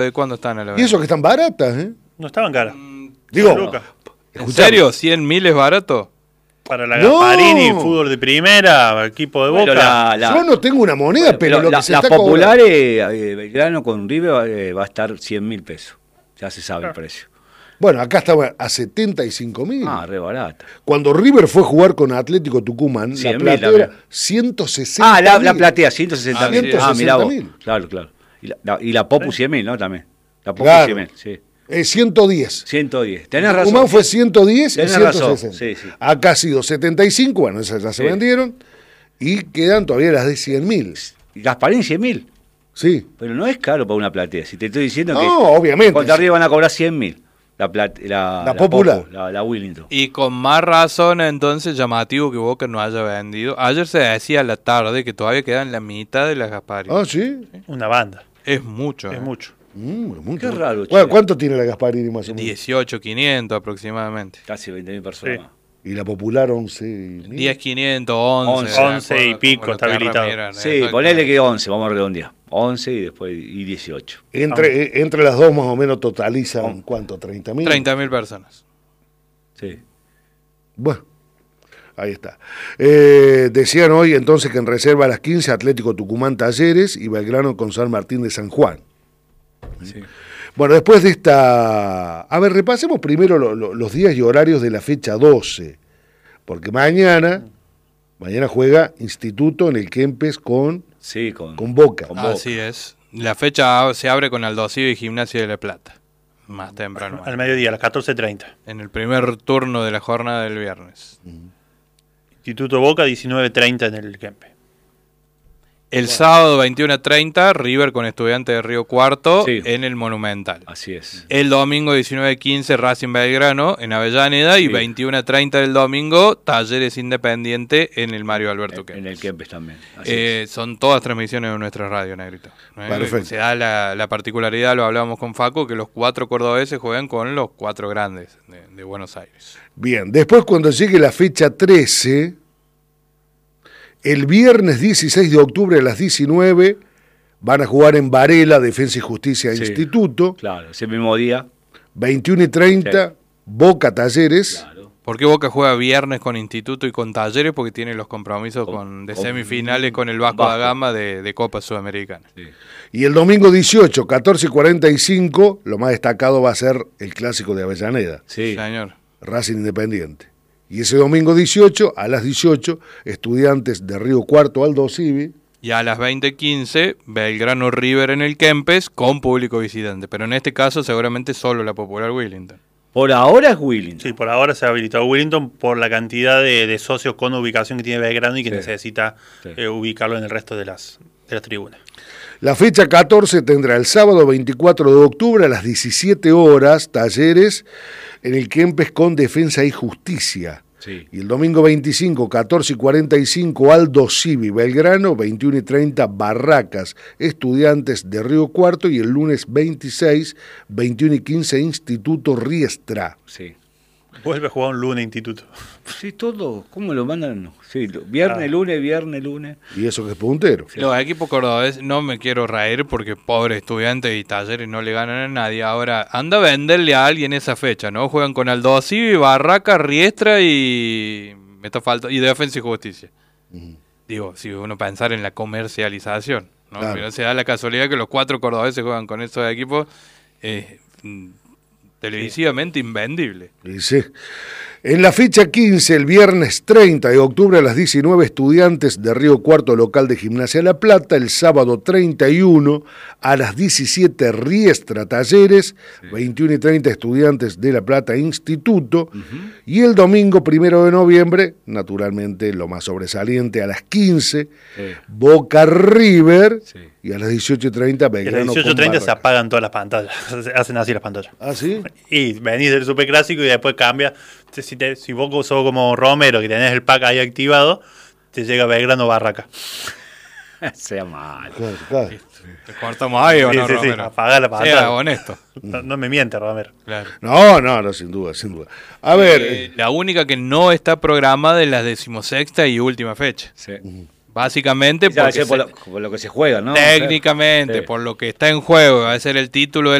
¿De cuándo están a la Y venta? eso que están baratas, ¿eh? No estaban caras. Digo, Lucas. ¿En serio? ¿100.000 es barato? Para la No. Gasparini, fútbol de primera, equipo de Bueno, Boca. yo no tengo una moneda, pero lo que se las está populares, Belgrano con River va a estar 100.000 pesos. Ya se sabe el precio. Bueno, acá estaba a 75.000. Ah, re barata. Cuando River fue a jugar con Atlético Tucumán, la 100.000 platea también. era 160. Ah, la platea, 160.000. Ah, mirá vos. 160.000. Claro. Y la Popu 100.000, ¿no? También. La Popu Claro. 100.000, sí. 110. 110. Tenés Tucumán razón. fue 110 y Tenés 160. razón, sí. Acá ha sido 75, bueno, esas ya se Sí. vendieron. Y quedan todavía las de 100.000. Y Gasparín 100.000. Sí. Pero no es caro para una platea. Si te estoy diciendo que. No, obviamente. Contra arriba van a cobrar 100.000. La Popular. Popu, la Willington. Y con más razón, entonces, llamativo que Boca no haya vendido. Ayer se decía a la tarde que todavía quedan la mitad de las Gasparini. Ah, sí. Una banda. Es mucho. Es mucho. Mucho. Qué raro, Bueno, che. ¿cuánto tiene la Gasparini más o menos? 18.500 aproximadamente. Casi 20.000 personas Sí. más. Y la Popular 11. 10.500, 11. 11 y pico está habilitado. Sí, ponele que 11, vamos a redondear. 11 y después y 18. Entre las dos más o menos totalizan, ¿cuánto? 30.000. 30.000 personas. Sí. Bueno, ahí está. Decían hoy entonces que en reserva a las 15 Atlético Tucumán Talleres y Belgrano con San Martín de San Juan. Sí. Bueno, después de esta... A ver, repasemos primero los días y horarios de la fecha 12, porque mañana juega Instituto en el Kempes con Sí, con Boca. con Boca. Así es. La fecha se abre con Aldosivi y Gimnasia de La Plata. Más temprano. Al mediodía, a las 14:30. En el primer turno de la jornada del viernes. Instituto Boca, 19:30 en el Kempe. El sábado 21:30, River con Estudiantes de Río Cuarto Sí. en el Monumental. Así es. El domingo 19:15, Racing Belgrano en Avellaneda. Y Sí. 21:30 del domingo, Talleres Independiente en el Mario Alberto En Kempes. el Kempes también. Así es. Son todas transmisiones de nuestra radio, Negrito. Perfecto. Se da la particularidad, lo hablábamos con Facu, que los 4 cordobeses juegan con los 4 grandes de Buenos Aires. Bien, después cuando llegue la fecha 13, el viernes 16 de octubre a las 19 van a jugar en Varela, Defensa y Justicia Sí. Instituto, Claro, ese mismo día. 21:30, Sí. Boca Talleres, Claro. ¿Por qué Boca juega viernes con Instituto y con Talleres? Porque tiene los compromisos de con- semifinales con el Vasco da Vasco. Gama de Copa Sudamericana. Sí. y el domingo 18, 14:45, lo más destacado va a ser el clásico de Avellaneda, Sí. Señor. Racing Independiente. Y ese domingo 18, a las 18, Estudiantes de Río Cuarto, Aldo Civi. Y a las 20:15, Belgrano River en el Kempes con público visitante. Pero en este caso seguramente solo la Popular Willington. Por ahora es Willington. Sí, por ahora se ha habilitado Willington por la cantidad de socios con ubicación que tiene Belgrano y que Sí. necesita Sí. ubicarlo en el resto de las tribunas. La fecha 14 tendrá el sábado 24 de octubre a las 17 horas, Talleres en el Kempes con Defensa y Justicia. Sí. Y el domingo 25, 14:45, Aldo Civi, Belgrano, 21:30, Barracas, Estudiantes de Río Cuarto. Y el lunes 26, 21:15, Instituto Riestra. Sí. Vuelve a jugar un lunes Instituto. Sí, todo. ¿Cómo lo mandan? Sí, viernes, lunes. Y eso que es puntero. Los equipos cordobeses, no me quiero reír porque pobres Estudiantes y Talleres no le ganan a nadie. Ahora, anda a venderle a alguien esa fecha, ¿no? Juegan con Aldo Civi, Barraca, Riestra y... me está faltando, y Defensa y Justicia. Digo, si uno pensar en la comercialización, ¿no? Claro. Pero se da la casualidad que los 4 cordobeses juegan con esos equipos televisivamente invendible. Y sí. En la fecha 15, el viernes 30 de octubre a las 19, Estudiantes de Río Cuarto, local de Gimnasia La Plata. El sábado 31 a las 17, Riestra Talleres. 21:30, Estudiantes de La Plata, Instituto. Y el domingo 1 de noviembre, naturalmente lo más sobresaliente, a las 15, Sí. Boca River. Sí. Y a las 18:30, Y a Belgrano. las con 18:30 se Barracas. apagan todas las pantallas. Hacen así las pantallas. ¿Ah, sí? Y venís del superclásico y después cambia. Si vos sos como Romero, que tenés el pack ahí activado, te llega Belgrano Barraca. Sea mal. Claro, claro. ¿Te cortamos ahí o no, Sí, Romero? apagá la Sea pantalla. honesto. No me miente, Romero. Claro. No, sin duda, sin duda. A ver, La única que no está programada es la 16ª y última fecha. Sí. Básicamente Ya, porque por lo que se juega, ¿no? técnicamente, Sí. por lo que está en juego, va a ser el título de